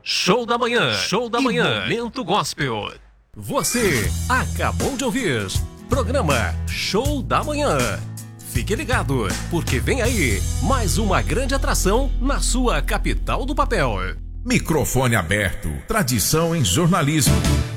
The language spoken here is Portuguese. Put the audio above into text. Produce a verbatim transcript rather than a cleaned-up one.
Show da Manhã, Show da Manhã, Momento Gospel. Você acabou de ouvir programa Show da Manhã. Fique ligado, porque vem aí mais uma grande atração na sua capital do papel. Microfone aberto, tradição em jornalismo.